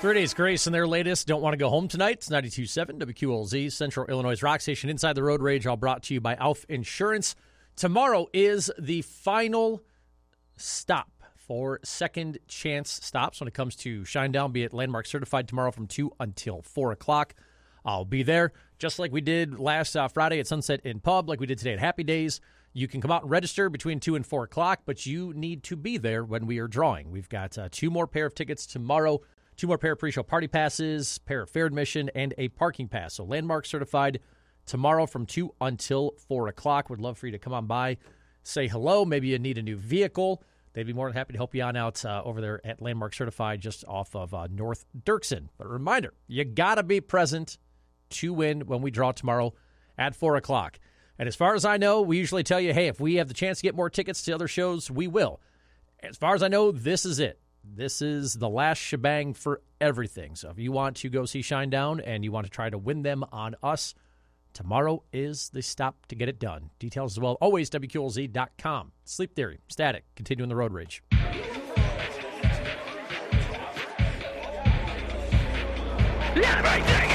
Days Grace and their latest Don't Want to Go Home Tonight. It's 92.7 WQLZ, Central Illinois' rock station. Inside the Road Rage, all brought to you by Alf Insurance. Tomorrow is the final stop for second chance stops when it comes to Shinedown. Be it Landmark certified tomorrow from 2 until 4 o'clock. I'll be there just like we did last Friday at Sunset Inn Pub, like we did today at Happy Days. You can come out and register between 2 and 4 o'clock, but you need to be there when we are drawing. We've got 2 more pair of tickets tomorrow. 2 more pair of pre-show party passes, pair of fair admission, and a parking pass. So Landmark certified tomorrow from 2 until 4 o'clock. Would love for you to come on by, say hello. Maybe you need a new vehicle. They'd be more than happy to help you on out over there at Landmark certified just off of North Dirksen. But a reminder, you got to be present to win when we draw tomorrow at 4 o'clock. And as far as I know, we usually tell you, hey, if we have the chance to get more tickets to other shows, we will. As far as I know, this is it. This is the last shebang for everything. So if you want to go see Shinedown and you want to try to win them on us, tomorrow is the stop to get it done. Details as well, always WQLZ.com. Sleep Theory, Static, continuing the Road Rage. Everything